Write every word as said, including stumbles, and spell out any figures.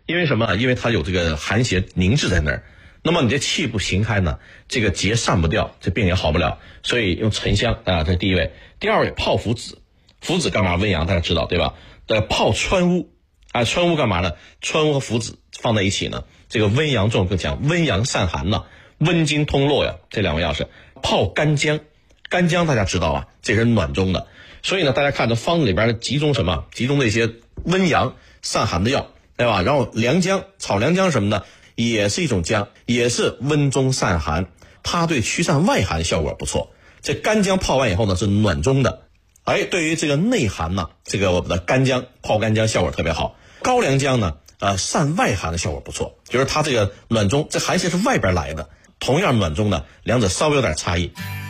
因为什么？因为它有这个寒邪凝滞在那儿。那么你这气不行开呢，这个结散不掉，这病也好不了。所以用沉香啊，这是第一位。第二位泡附子，附子干嘛？温阳，大家知道对吧？呃，泡川乌啊，川乌干嘛呢？川乌和附子放在一起呢，这个温阳重更强，温阳散寒呢，温经通络呀，这两味药是。泡干姜，干姜大家知道啊，这是暖中的。所以呢，大家看这方子里边集中什么？集中的一些温阳散寒的药，对吧？然后良姜，炒良姜什么呢？也是一种姜，也是温中散寒，它对驱散外寒效果不错。这干姜泡完以后呢，是暖中的。哎，对于这个内寒呢，这个我们的干姜泡干姜效果特别好。高良姜呢，呃，散外寒的效果不错，就是它这个暖中，这寒邪是外边来的，同样暖中呢，两者稍微有点差异。